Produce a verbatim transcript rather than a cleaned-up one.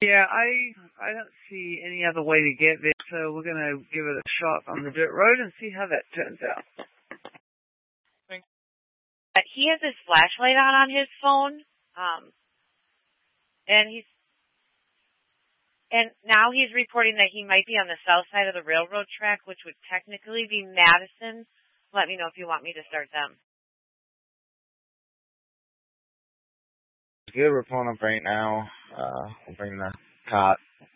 Yeah, I I don't see any other way to get there, so we're going to give it a shot on the dirt road and see how that turns out. But he has his flashlight on on his phone, um, and he's and now he's reporting that he might be on the south side of the railroad track, which would technically be Madison. Let me know if you want me to start them. Good, we're pulling up right now. Uh, we'll bring the cop